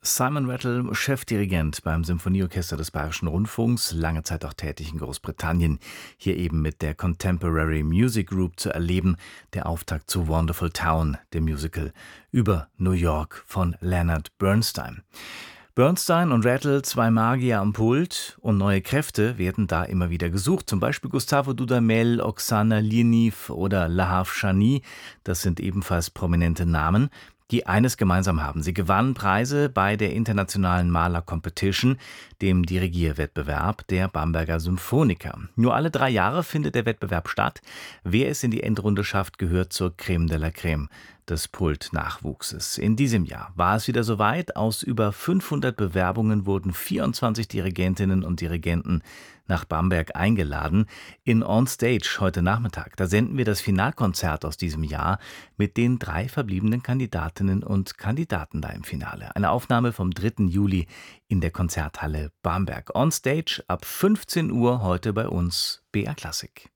Simon Rattle, Chefdirigent beim Symphonieorchester des Bayerischen Rundfunks, lange Zeit auch tätig in Großbritannien. Hier eben mit der Contemporary Music Group zu erleben, der Auftakt zu Wonderful Town, dem Musical über New York von Leonard Bernstein. Bernstein und Rattle, zwei Magier am Pult, und neue Kräfte werden da immer wieder gesucht. Zum Beispiel Gustavo Dudamel, Oksana Liniv oder Lahav Shani. Das sind ebenfalls prominente Namen, die eines gemeinsam haben: Sie gewannen Preise bei der Internationalen Maler Competition, dem Dirigierwettbewerb der Bamberger Symphoniker. Nur alle 3 Jahre findet der Wettbewerb statt. Wer es in die Endrunde schafft, gehört zur Creme de la Creme des Pultnachwuchses. In diesem Jahr war es wieder soweit. Aus über 500 Bewerbungen wurden 24 Dirigentinnen und Dirigenten nach Bamberg eingeladen. In On Stage heute Nachmittag, da senden wir das Finalkonzert aus diesem Jahr mit den 3 verbliebenen Kandidatinnen und Kandidaten da im Finale. Eine Aufnahme vom 3. Juli in der Konzerthalle Bamberg. On Stage ab 15 Uhr heute bei uns BR Klassik.